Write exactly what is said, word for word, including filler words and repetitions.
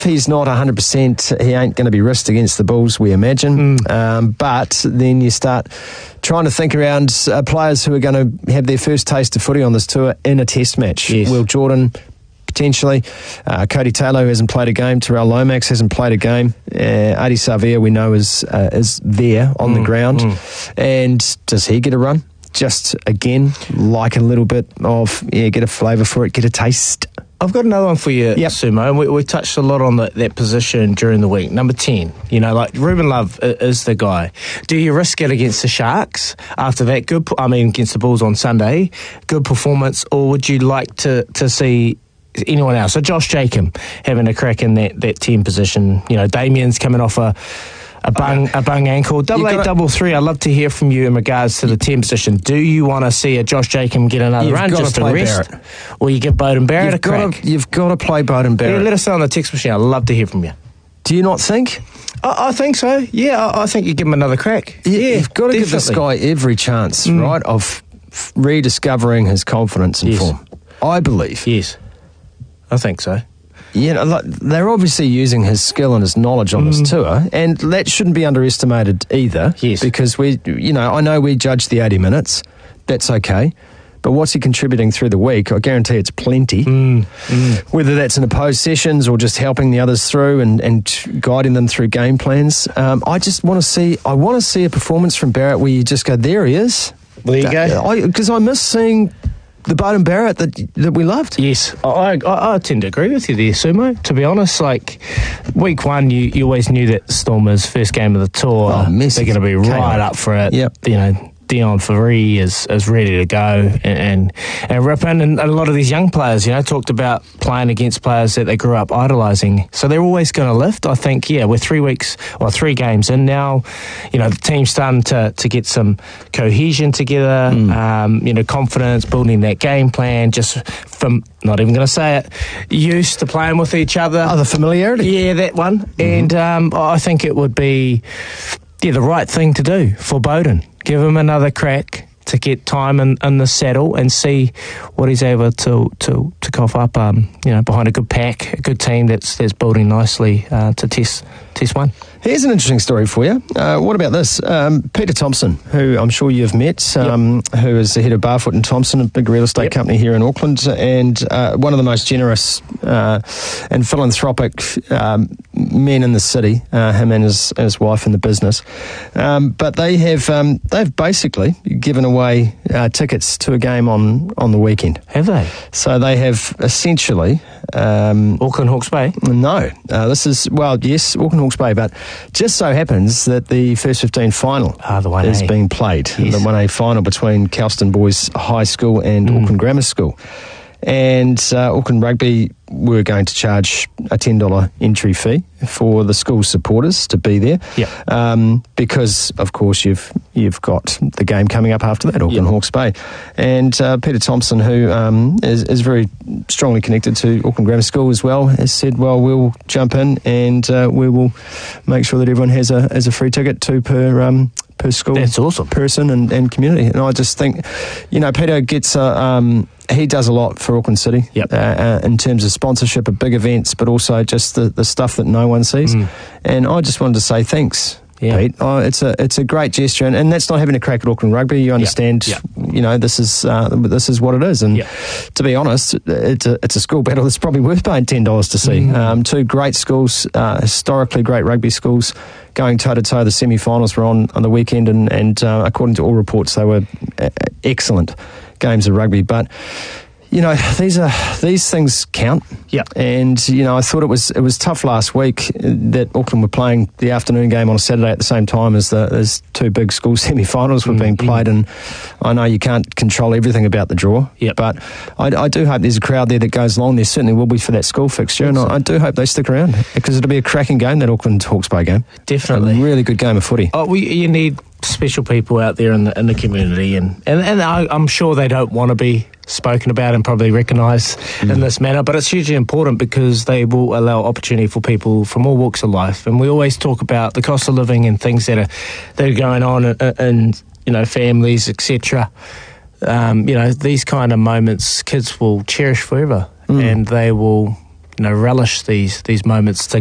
he's not one hundred percent, he ain't going to be risked against the Bulls, we imagine. Mm. Um, but then you start trying to think around uh, players who are going to have their first taste of footy on this tour in a test match. Yes. Will Jordan, potentially. Uh, Cody Taylor, who hasn't played a game. Terrell Lomax hasn't played a game. Uh, Adi Savia, we know, is uh, is there on mm. the ground. Mm. And does he get a run? Just, again, like a little bit of, yeah, get a flavour for it, get a taste. I've got another one for you, yep. Sumo, and we, we touched a lot on the, that position during the week. Number ten, you know, like Ruben Love is the guy. Do you risk it against the Sharks after that good, I mean, against the Bulls on Sunday, good performance, or would you like to, to see anyone else? So Josh Jacob having a crack in that, that ten position. You know, Damien's coming off a A bung, a bung ankle. Double eight, double three. I'd love to hear from you in regards to the ten position. Do you want to see a Josh Jacob get another you've run just to rest? Barrett. Or you give Beauden Barrett you've a crack? To, you've got to play Beauden Barrett. Yeah, let us know on the text machine. I'd love to hear from you. Do you not think? I, I think so. Yeah, I, I think you give him another crack. Yeah, yeah you've got to definitely. give this guy every chance, mm. right, of f- rediscovering his confidence and yes. form. I believe. Yes, I think so. You know, like, they're obviously using his skill and his knowledge on mm. this tour, and that shouldn't be underestimated either. Yes. Because we, you know, I know we judge the eighty minutes. That's okay. But what's he contributing through the week? I guarantee it's plenty. Mm. Mm. Whether that's in opposed sessions or just helping the others through and, and guiding them through game plans. Um, I just want to see, I want to see a performance from Barrett where you just go, there he is. There you go. Because I, I miss seeing the Beauden Barrett that that we loved. Yes, I, I I tend to agree with you there, Sumo. To be honest, like week one, you, you always knew that Stormers' first game of the tour, oh, they're going to be right up for it. Yep. You know, Dion Favre is, is ready to go and, and and rip in. And a lot of these young players, you know, talked about playing against players that they grew up idolising. So they're always going to lift. I think, yeah, we're three weeks or three games in now. You know, the team's starting to, to get some cohesion together, mm. um, you know, confidence, building that game plan, just from, not even going to say it, used to playing with each other. Oh, the familiarity. Yeah, that one. Mm-hmm. And um, I think it would be, yeah, the right thing to do for Beauden. Give him another crack to get time in, in the saddle and see what he's able to to, to cough up, um, you know, behind a good pack, a good team that's that's building nicely uh, to test test one. Here's an interesting story for you. Uh, what about this? Um, Peter Thompson, who I'm sure you've met, um, yep. who is the head of Barfoot and Thompson, a big real estate yep. company here in Auckland, and uh, one of the most generous uh, and philanthropic um, men in the city, uh, him and his, and his wife in the business. Um, but they have um, they've basically given away uh, tickets to a game on, on the weekend. Have they? So they have essentially... Um, Auckland Hawke's Bay? No. Uh, this is, well, yes, Auckland Hawke's Bay, but just so happens that the first fifteen final ah, the one is A. being played. Yes. The one A final between Kelston Boys High School and mm. Auckland Grammar School. And uh, Auckland Rugby were going to charge a ten dollars entry fee for the school supporters to be there. Yep. Um, because, of course, you've you've got the game coming up after that, Auckland yep. Hawke's Bay. And uh, Peter Thompson, who um, is, is very strongly connected to Auckland Grammar School as well, has said, well, we'll jump in and uh, we will make sure that everyone has a, has a free ticket, two per... Um, per school That's awesome. person and, and community. And I just think, you know, Peter gets a, um, he does a lot for Auckland City yep. uh, uh, in terms of sponsorship of big events, but also just the, the stuff that no one sees. Mm. And I just wanted to say thanks. Yeah. Pete. Oh, it's a it's a great gesture, and, and that's not having a crack at Auckland Rugby. You understand, yep. Yep. you know, this is uh, this is what it is. And yep. to be honest, it's a it's a school battle that's probably worth paying ten dollars to see. Mm. Um, two great schools, uh, historically great rugby schools, going toe to toe. The semi-finals were on on the weekend, and and uh, according to all reports, they were excellent games of rugby. But you know, these are these things count. Yeah. And you know, I thought it was it was tough last week that Auckland were playing the afternoon game on a Saturday at the same time as the as two big school semi-finals were mm-hmm. being played. And I know you can't control everything about the draw. Yep. But I, I do hope there's a crowd there that goes along. There certainly will be for that school fixture, and I, I do hope they stick around because it'll be a cracking game, that Auckland Hawke's Bay game. Definitely, a really good game of footy. Oh, we, you need special people out there in the in the community, and and, and I, I'm sure they don't want to be spoken about and probably recognised mm. in this manner, but it's hugely important because they will allow opportunity for people from all walks of life. And we always talk about the cost of living and things that are that are going on in, in you know, families, et cetera. Um, you know, these kind of moments kids will cherish forever, mm. and they will you know, relish these these moments